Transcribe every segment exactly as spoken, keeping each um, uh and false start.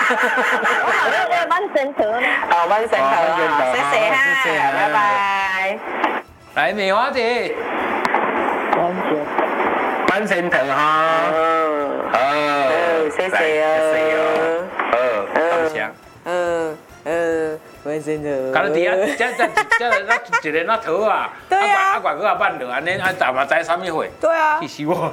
我好像叫万神头呢。 好，万神头啊，谢谢哈， 谢谢拜拜。 来，美华姐，万神头哈， 哦，谢谢哦， 哦，感谢。 呃呃，万神头。 搞到底啊，这这这这一个那头啊， 对啊， 啊，怪个啊办了，安尼啊，大嘛知什么货？ 对啊， 气死我！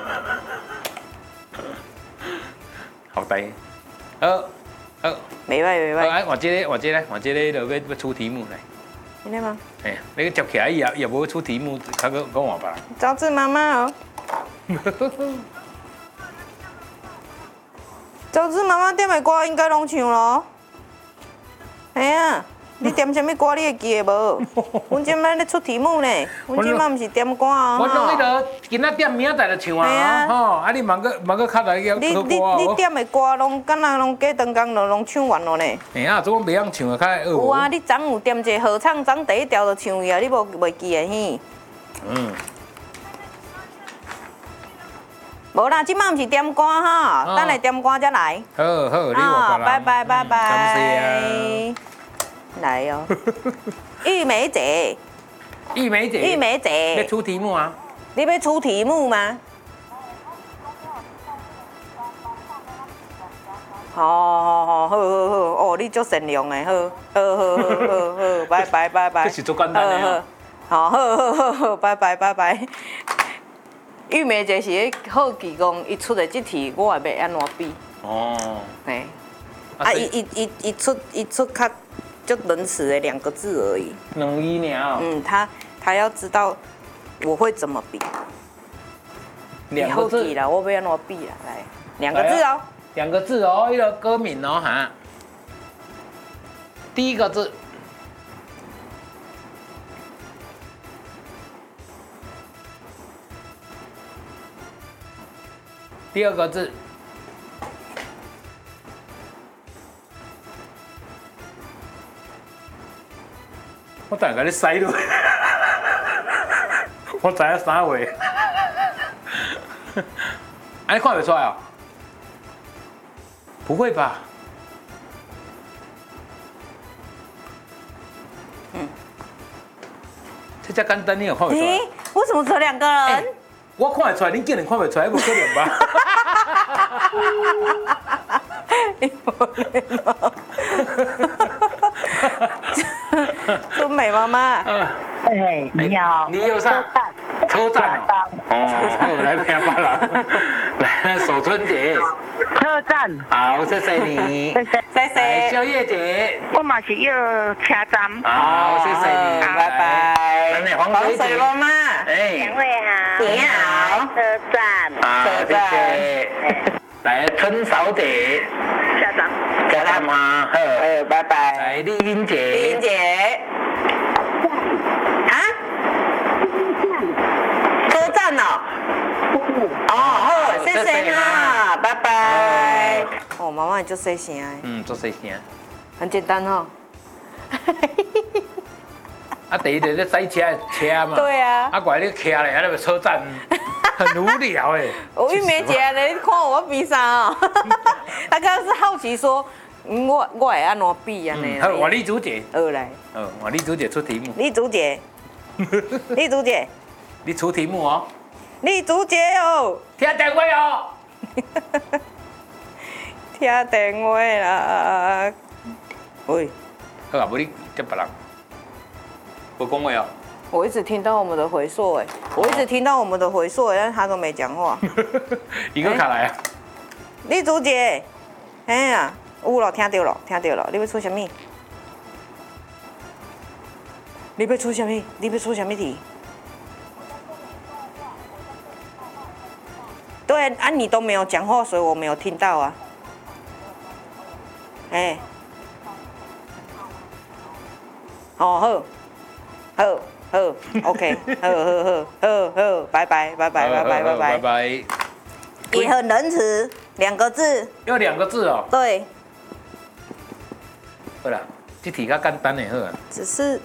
好呆，好，好， 没歹没歹。 哎，我这个我这个我这个就要要出题目来。 真的吗？ 哎，你个接起来也也无出题目，他个讲话吧。 招致妈妈哦。招致妈妈点的歌应该拢唱咯。哎呀，你点什么歌你会记的无？阮即摆咧出题目呢，阮即摆毋是点歌哦。 我拢迄个今仔点明仔载就唱啊，吼，啊你忙个忙个较来个你你你点的歌拢敢若拢过长工就拢唱完咯呢？ 哎呀，做袂晓唱啊，较学。 有啊，你昨有点一个合唱，昨第一条就唱去啊，你无袂记的嘿。 嗯。 无啦，即摆毋是点歌哈，等下点歌才来。 好好，你话拜拜拜拜。 感谢啊。 来哦。玉梅姐。 玉梅姐。 玉梅姐。 要出题目啊？ 你要出题目吗？好好好好好好，哦，你足善良的，好，好好好好好，拜拜拜拜。 这是足简单的。 好，好好好好，拜拜拜拜。玉梅姐是好奇讲，伊出的这题我会要安怎比？哦。嘿。啊，伊伊伊伊出伊出较就仁慈的两个字而已。 两字尔。嗯， 他他要知道我会怎么比。 两个字啦，我要安怎比啦？来，两个字哦。 两个字哦，一个歌名哦哈。第一个字。第二个字，我等下给你塞落，我知影啥话，哎，你看不出来哦？不会吧？嗯，这叫简单，你有看不出来？ 为什么只有两个人？ 我看得出来，你竟然看不出来，不可能吧？ 你不能吗？春美妈妈， 哎，你好， 你有上车站哦，哦，来听吧啦，来守春节， 车站， 好，谢谢你， 谢谢谢谢， 宵夜姐， 我嘛是要车站， 好，谢谢你， 拜拜， 黄水妈妈， 哎，两位好， 你好， 车站， 车站，来春嫂姐， 车站， 车站吗？好， 哎，拜拜， 来丽英姐， 丽英姐，啊？车站哦。哦，好，谢谢哈，拜拜。哦，妈妈就细声的。 嗯，做细声。 很简单哈。 啊，第一个在塞车车嘛。 对啊。 啊，怪你徛咧，那个车站很无聊哎。 我玉梅姐，你看我比啥啊？他刚刚是好奇说，我我会安怎比啊呢？ 好，我李主姐。 好来。 哦，我李主姐出题目。 李主姐。李主姐。 你出题目哦。 李主姐哦。 听电话哦。 听电话啦。喂。 好啊，不你接别人。我讲话哦。 我一直听到我们的回溯哎，我一直听到我们的回溯哎，但他都没讲话。 一个卡来啊。 李主姐，哎呀，有了，听到了，听到了，你要出什么？你要出什么？你要出什么题？对啊，你都没有讲话，所以我没有听到啊。哎。哦好，好。好 ，OK， 好好好好好，拜拜拜拜拜拜拜拜拜。 也很仁慈，两个字。 要两个字哦。 对。 好啦，这题较简单的好啊。 只是，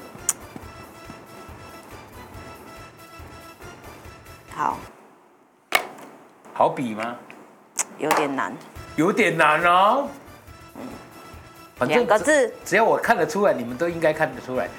好。 好比吗？ 有点难。 有点难哦。 反两个字， 只要我看得出来，你们都应该看得出来。